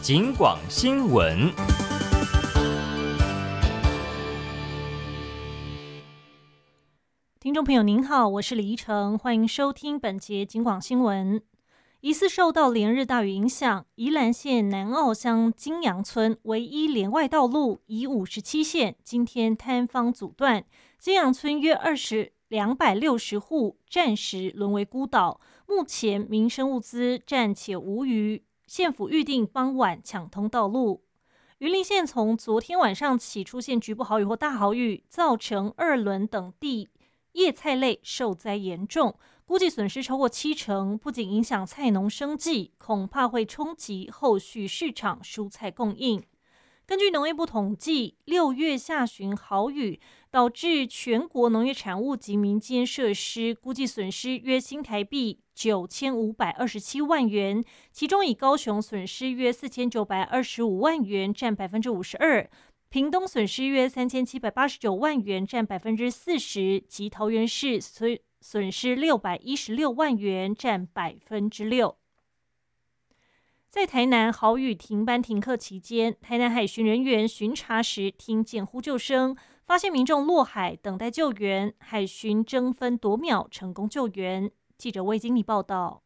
警广新闻。 听众朋友您好，我是李怡诚，欢迎收听本节警广新闻。疑似受到连日大雨影响，宜兰县南澳乡金阳村唯一连外道路以57线今天坍方阻断，金阳村约260户暂时沦为孤岛，目前民生物资暂且无虞，县府预定傍晚抢通道路。云林县从昨天晚上起出现局部豪雨或大豪雨，造成二轮等地叶菜类受灾严重，估计损失超过70%，不仅影响菜农生计，恐怕会冲击后续市场蔬菜供应。根据农业部统计，6月下旬豪雨导致全国农业产物及民间设施估计损失约新台币9527万元，其中以高雄损失约4925万元，占52%。屏东损失约3789万元，占40%，及桃园市损失616万元，占6%。在台南豪雨停班停课期间，台南海巡人员巡查时听见呼救声，发现民众落海等待救援，海巡争分夺秒成功救援。记者魏经理报道。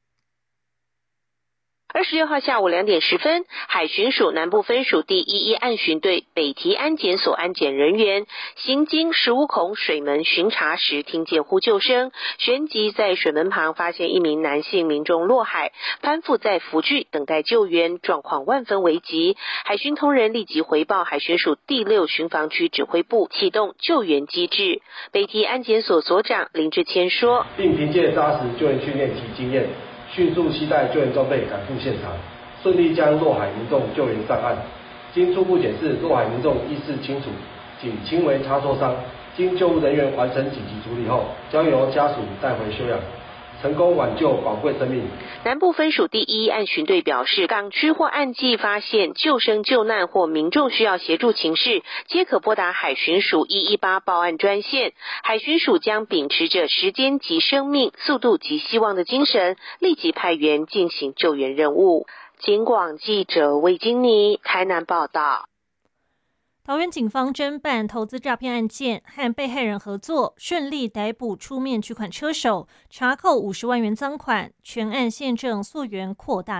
26号下午2点10分，海巡署南部分署第11岸巡队北堤安检所安检人员行经15孔水门巡查时，听见呼救声，旋即在水门旁发现一名男性民众落海，攀附在浮具等待救援，状况万分危急。海巡同仁立即回报海巡署第6巡防区指挥部，启动救援机制。北堤安检所所长林志谦说， 并凭借扎实救援训练及经验，迅速携带救援装备赶赴现场，顺利将落海民众救援上岸。经初步检视，落海民众意识清楚，仅轻微擦挫伤，经救护人员完成紧急处理后，将由家属带回休养，成功挽救宝贵生命。 南部分署第11岸巡队表示，港区或岸际发现救生救难或民众需要协助情事，皆可拨打海巡署118报案专线。海巡署将秉持着时间及生命、速度及希望的精神，立即派员进行救援任务。警广记者魏金妮台南报道。 桃园警方侦办投资诈骗案件，和被害人合作，顺利逮捕出面取款车手，查扣50万元赃款，全案现正溯源扩大